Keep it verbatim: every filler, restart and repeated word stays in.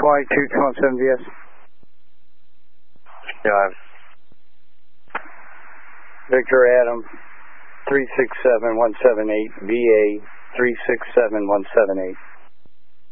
Hawaii two two one seven V S. Yeah. Victor Adam, three six seven one seven eight, V A three six seven one seven eight.